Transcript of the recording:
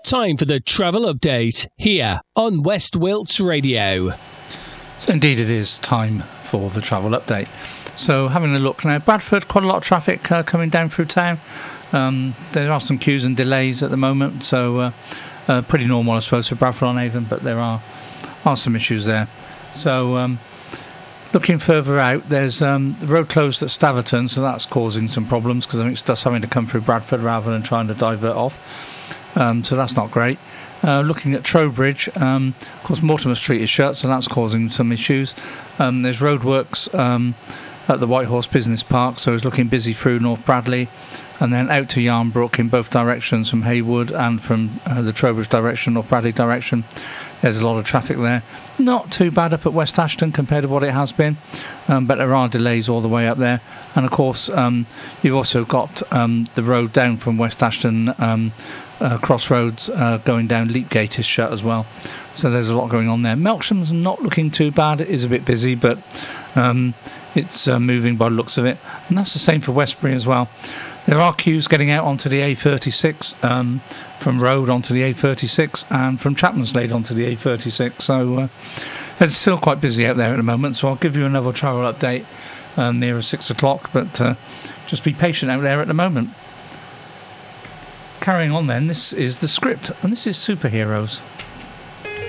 Time for the travel update here on West Wilts Radio. So indeed it is time for the travel update. So having a look now, Bradford, quite a lot of traffic coming down through town. There are some queues and delays at the moment, so pretty normal I suppose for Bradford on Avon, but there are some issues there. So looking further out, there's the road closed at Staverton, so that's causing some problems because I think it's just having to come through Bradford rather than trying to divert off. So that's not great. Looking at Trowbridge, of course Mortimer Street is shut, so that's causing some issues. There's roadworks at the White Horse Business Park, so it's looking busy through North Bradley, and then out to Yarnbrook in both directions from Haywood and from the Trowbridge direction, North Bradley direction. There's a lot of traffic there. Not too bad up at West Ashton compared to what it has been, but there are delays all the way up there. And of course you've also got the road down from West Ashton, Crossroads going down Leapgate is shut as well, so there's a lot going on there. Melksham's not looking too bad, it is a bit busy, but it's moving by the looks of it, and that's the same for Westbury as well. There are queues getting out onto the A36 from Road onto the A36 and from Chapmanslade onto the A36, so it's still quite busy out there at the moment, so I'll give you another travel update nearer 6 o'clock, but just be patient out there at the moment. Carrying on then, this is the script, and this is Superheroes.